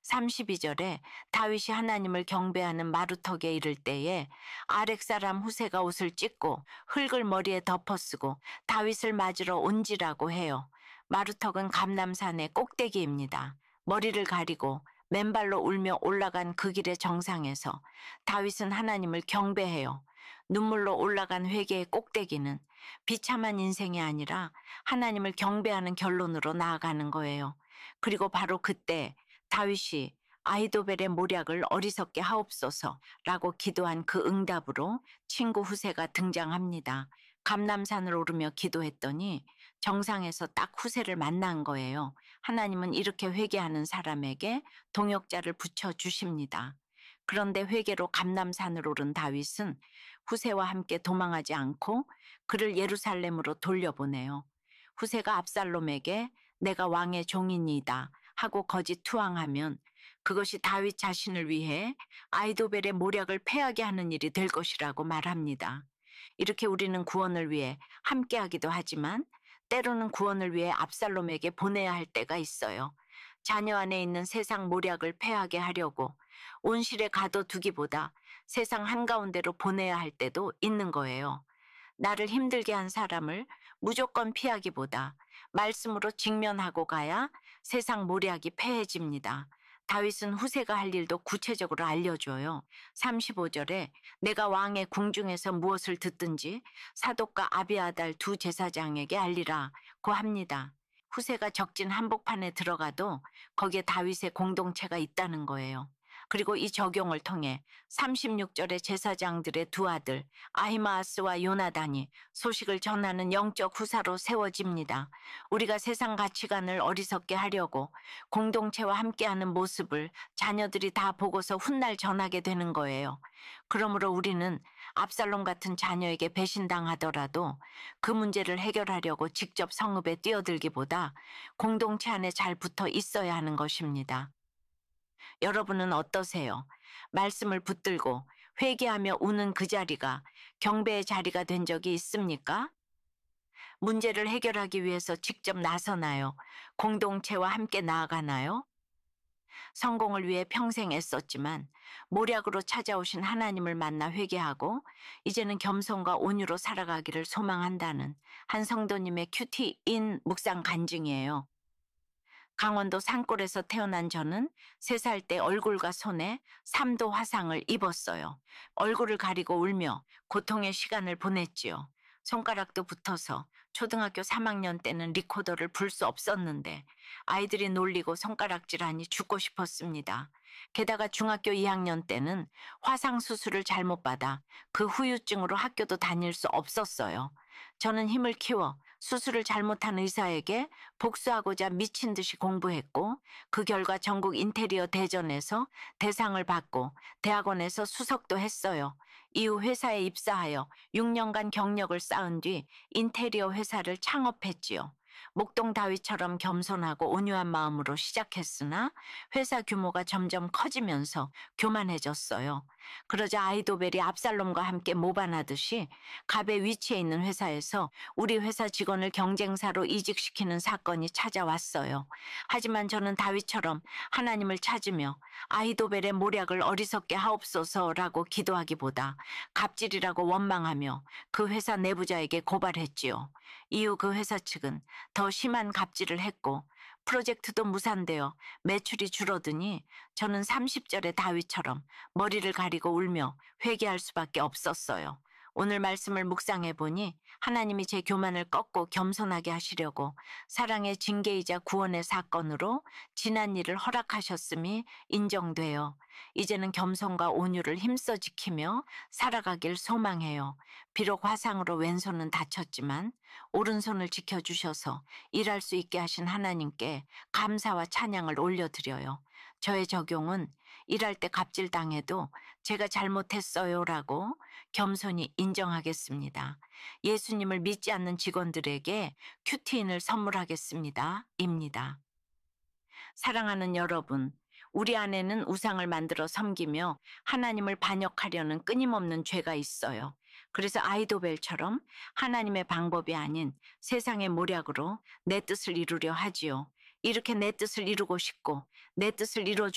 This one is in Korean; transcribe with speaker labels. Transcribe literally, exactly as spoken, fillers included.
Speaker 1: 삼십이 절에 다윗이 하나님을 경배하는 마루턱에 이를 때에 아렉 사람 후세가 옷을 찢고 흙을 머리에 덮어쓰고 다윗을 맞으러 온지라고 해요. 마루턱은 감람산의 꼭대기입니다. 머리를 가리고 맨발로 울며 올라간 그 길의 정상에서 다윗은 하나님을 경배해요. 눈물로 올라간 회개의 꼭대기는 비참한 인생이 아니라 하나님을 경배하는 결론으로 나아가는 거예요. 그리고 바로 그때 다윗이 아히도벨의 모략을 어리석게 하옵소서라고 기도한 그 응답으로 친구 후세가 등장합니다. 감람산을 오르며 기도했더니 정상에서 딱 후세를 만난 거예요. 하나님은 이렇게 회개하는 사람에게 동역자를 붙여주십니다. 그런데 회개로 감람산을 오른 다윗은 후세와 함께 도망하지 않고 그를 예루살렘으로 돌려보내요. 후세가 압살롬에게 내가 왕의 종이니이다 하고 거짓 투항하면 그것이 다윗 자신을 위해 아히도벨의 모략을 패하게 하는 일이 될 것이라고 말합니다. 이렇게 우리는 구원을 위해 함께하기도 하지만 때로는 구원을 위해 압살롬에게 보내야 할 때가 있어요. 자녀 안에 있는 세상 모략을 패하게 하려고 온실에 가둬두기보다 세상 한가운데로 보내야 할 때도 있는 거예요. 나를 힘들게 한 사람을 무조건 피하기보다 말씀으로 직면하고 가야 세상 모략이 패해집니다. 다윗은 후세가 할 일도 구체적으로 알려줘요. 삼십오 절에 내가 왕의 궁중에서 무엇을 듣든지 사독과 아비아달 두 제사장에게 알리라 고 합니다. 후세가 적진 한복판에 들어가도 거기에 다윗의 공동체가 있다는 거예요. 그리고 이 적용을 통해 삼십육 절의 제사장들의 두 아들 아히마아스와 요나단이 소식을 전하는 영적 후사로 세워집니다. 우리가 세상 가치관을 어리석게 하려고 공동체와 함께하는 모습을 자녀들이 다 보고서 훗날 전하게 되는 거예요. 그러므로 우리는 압살롬 같은 자녀에게 배신당하더라도 그 문제를 해결하려고 직접 성읍에 뛰어들기보다 공동체 안에 잘 붙어 있어야 하는 것입니다. 여러분은 어떠세요? 말씀을 붙들고 회개하며 우는 그 자리가 경배의 자리가 된 적이 있습니까? 문제를 해결하기 위해서 직접 나서나요? 공동체와 함께 나아가나요? 성공을 위해 평생 애썼지만 모략으로 찾아오신 하나님을 만나 회개하고 이제는 겸손과 온유로 살아가기를 소망한다는 한 성도님의 큐티인 묵상 간증이에요. 강원도 산골에서 태어난 저는 세 살 때 얼굴과 손에 삼 도 화상을 입었어요. 얼굴을 가리고 울며 고통의 시간을 보냈지요. 손가락도 붙어서 초등학교 삼 학년 때는 리코더를 불 수 없었는데 아이들이 놀리고 손가락질하니 죽고 싶었습니다. 게다가 중학교 이 학년 때는 화상 수술을 잘못 받아 그 후유증으로 학교도 다닐 수 없었어요. 저는 힘을 키워 수술을 잘못한 의사에게 복수하고자 미친 듯이 공부했고 그 결과 전국 인테리어 대전에서 대상을 받고 대학원에서 수석도 했어요. 이후 회사에 입사하여 육 년간 경력을 쌓은 뒤 인테리어 회사를 창업했지요. 목동 다윗처럼 겸손하고 온유한 마음으로 시작했으나 회사 규모가 점점 커지면서 교만해졌어요. 그러자 아히도벨이 압살롬과 함께 모반하듯이 갑의 위치에 있는 회사에서 우리 회사 직원을 경쟁사로 이직시키는 사건이 찾아왔어요. 하지만 저는 다윗처럼 하나님을 찾으며 아히도벨의 모략을 어리석게 하옵소서라고 기도하기보다 갑질이라고 원망하며 그 회사 내부자에게 고발했지요. 이후 그 회사 측은 더 심한 갑질을 했고 프로젝트도 무산되어 매출이 줄어드니 저는 삼십 절의 다윗처럼 머리를 가리고 울며 회개할 수밖에 없었어요. 오늘 말씀을 묵상해 보니 하나님이 제 교만을 꺾고 겸손하게 하시려고 사랑의 징계이자 구원의 사건으로 지난 일을 허락하셨음이 인정돼요. 이제는 겸손과 온유를 힘써 지키며 살아가길 소망해요. 비록 화상으로 왼손은 다쳤지만 오른손을 지켜주셔서 일할 수 있게 하신 하나님께 감사와 찬양을 올려드려요. 저의 적용은 일할 때 갑질당해도 제가 잘못했어요라고 겸손히 인정하겠습니다. 예수님을 믿지 않는 직원들에게 큐티인을 선물하겠습니다. 입니다. 사랑하는 여러분, 우리 안에는 우상을 만들어 섬기며 하나님을 반역하려는 끊임없는 죄가 있어요. 그래서 아히도벨처럼 하나님의 방법이 아닌 세상의 모략으로 내 뜻을 이루려 하지요. 이렇게 내 뜻을 이루고 싶고 내 뜻을 이루어